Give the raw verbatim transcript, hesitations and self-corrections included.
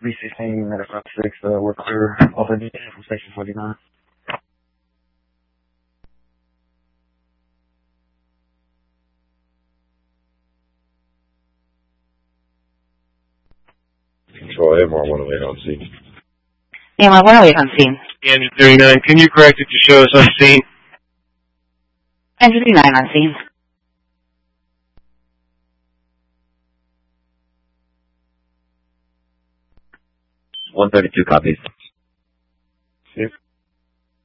three sixteen at five six, uh, we're clear off of from station forty-nine. Control M R one oh eight on scene. M R one oh eight on scene. Andrew thirty-nine, can you correct it to show us on scene? Andrew thirty-nine on scene. one thirty-two copies. Yep.